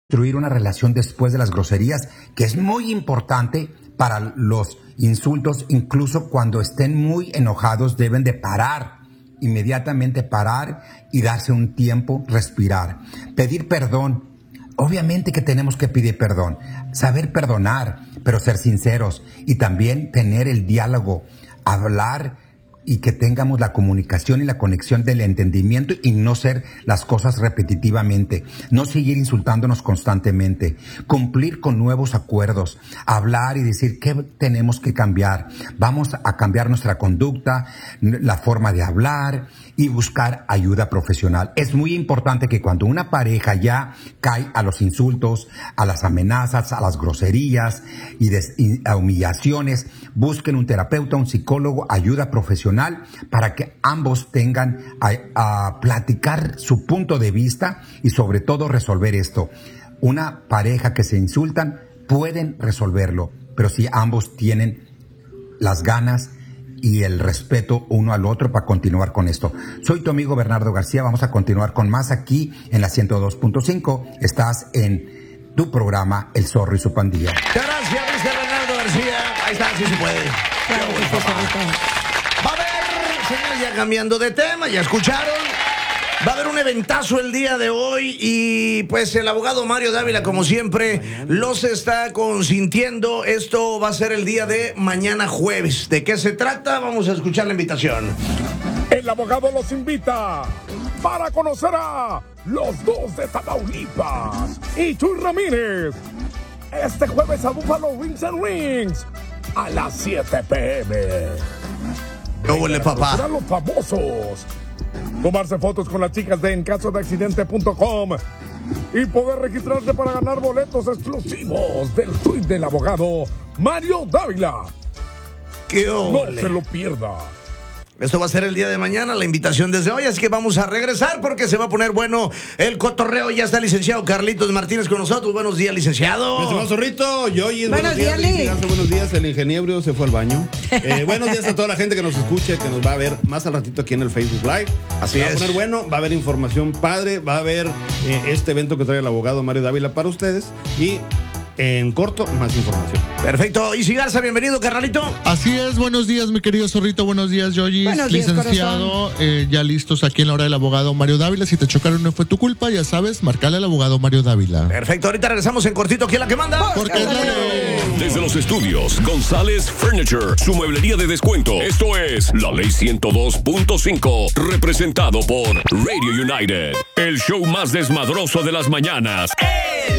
construir una relación después de las groserías, que es muy importante para los insultos. Incluso cuando estén muy enojados deben de parar, inmediatamente parar y darse un tiempo, respirar, pedir perdón. Obviamente que tenemos que pedir perdón, saber perdonar, pero ser sinceros y también tener el diálogo, hablar y que tengamos la comunicación y la conexión del entendimiento y no ser las cosas repetitivamente, no seguir insultándonos constantemente, cumplir con nuevos acuerdos, hablar y decir qué tenemos que cambiar. Vamos a cambiar nuestra conducta, la forma de hablar y buscar ayuda profesional. Es muy importante que cuando una pareja ya cae a los insultos, a las amenazas, a las groserías y a humillaciones, busquen un terapeuta, un psicólogo, ayuda profesional para que ambos tengan a platicar su punto de vista y sobre todo resolver esto. Una pareja que se insultan pueden resolverlo, pero si ambos tienen las ganas y el respeto uno al otro para continuar con esto. Soy tu amigo Bernardo García, vamos a continuar con más aquí en la 102.5. Estás en tu programa El Zorro y su Pandilla. Muchas gracias, Mr. Bernardo García. Ahí está, sí se puede. Va a haber, señores, ya cambiando de tema, ya escucharon. Va a haber un eventazo el día de hoy y pues el abogado Mario Dávila, como siempre, los está consintiendo. Esto va a ser el día de mañana jueves. ¿De qué se trata? Vamos a escuchar la invitación. El abogado los invita para conocer a los dos de Tamaulipas y Chuy Ramírez. Este jueves a Buffalo Rings and Rings a las 7 p.m. ¿Qué huele, papá? A los famosos. Tomarse fotos con las chicas de encasodeaccidente.com y poder registrarse para ganar boletos exclusivos del tweet del abogado Mario Dávila. ¿Qué No ole? se lo pierda. Esto va a ser el día de mañana, la invitación desde hoy, así que vamos a regresar porque se va a poner bueno el cotorreo. Ya está el licenciado Carlitos Martínez con nosotros. Buenos días, licenciado. Mi estimado Zorrito, Buenos días, Lee. Buenos días, el ingeniero se fue al baño. Buenos días a toda la gente que nos escuche, que nos va a ver más al ratito aquí en el Facebook Live. Así va es. a poner bueno, va a haber información padre, va a haber este evento que trae el abogado Mario Dávila para ustedes y en corto, más información. Perfecto. Y Garza, bienvenido, carnalito. Así es, buenos días, mi querido Zorrito, buenos días, Yoyis, Buenos días, licenciado, ya listos aquí en la hora del abogado Mario Dávila. Si te chocaron no fue tu culpa, ya sabes, marcale al abogado Mario Dávila. Perfecto, ahorita regresamos en cortito. ¿Quién es la que manda? Porque es la ley. Desde los estudios González Furniture, su mueblería de descuento. Esto es La Ley 102.5, representado por Radio United, el show más desmadroso de las mañanas.